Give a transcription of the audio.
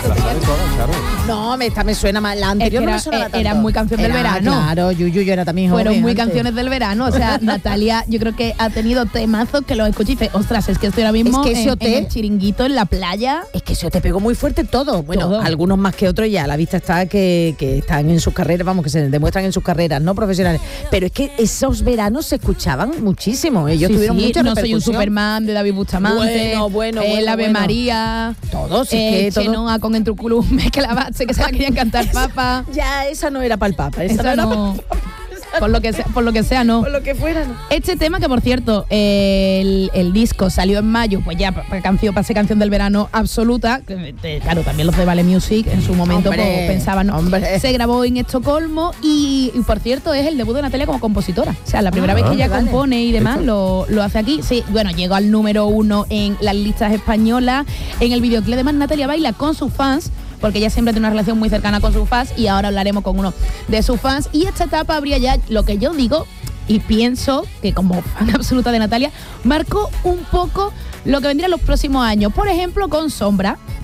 sabe todas, claro. No, esta me suena más. La anterior no me sonaba tanto. Era muy canción del verano. Claro, yo era también joven. Fueron muy antes. canciones del verano. O sea, Natalia, yo creo que ha tenido temazos que los escuché y dice, ostras, es que estoy ahora mismo Es que ese en el chiringuito, en la playa. Es que eso te pegó muy fuerte todo. Bueno, Todo. algunos más que otros ya a la vista está que están en sus carreras, vamos, que se demuestran en sus carreras, no profesionales. Pero es que esos veranos se escuchaban muchísimo. Ellos tuvieron mucha No soy un repercusión. Superman de David Bustamante. Bueno, el Ave bueno. María. Todos, es que todo. Chenoa con Entruculum, que la base, que se la querían cantar papa. Ya, esa no era para el Papa. Esa no Esa era no. Por lo que sea, no. por lo que fuera, no. Este tema, que por cierto, el disco salió en mayo, pues ya pasé canción del verano absoluta. Claro, también los de Vale Music en su momento pues, pensaban, ¿no? Se grabó en Estocolmo y por cierto es el debut de Natalia como compositora. O sea, la primera vez que ella compone y demás lo hace aquí. Sí, bueno, llegó al número 1 en las listas españolas. En el videoclip además Natalia baila con sus fans, porque ella siempre tiene una relación muy cercana con sus fans y ahora hablaremos con uno de sus fans. Y esta etapa habría ya, lo que yo digo y pienso que como fan absoluta de Natalia, marcó un poco lo que vendría en los próximos años. Por ejemplo, con Sombra,